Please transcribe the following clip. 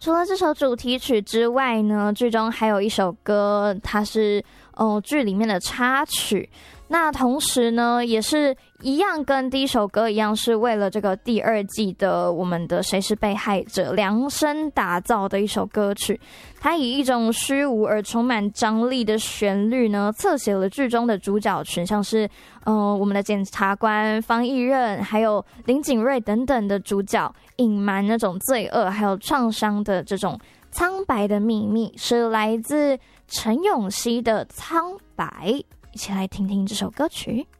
除了这首主题曲之外呢，剧中还有一首歌，它是剧里面的插曲。那同时呢，也是一样跟第一首歌一样，是为了这个第二季的我们的谁是被害者量身打造的一首歌曲。它以一种虚无而充满张力的旋律呢，侧写了剧中的主角群，像是我们的检察官方毅任，还有林景睿等等的主角，隐瞒那种罪恶还有创伤的这种苍白的秘密，是来自陈永熙的《苍白》。一起来听听这首歌曲。